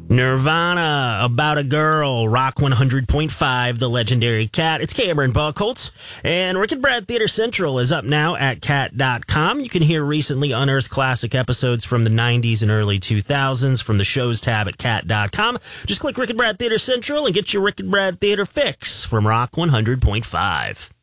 Nirvana, About a Girl, Rock 100.5, The Legendary Cat. It's Cameron Buckholtz, and Rick and Brad Theater Central is up now at cat.com. You can hear recently unearthed classic episodes from the 90s and early 2000s from the shows tab at cat.com. Just click Rick and Brad Theater Central and get your Rick and Brad Theater fix from Rock 100.5.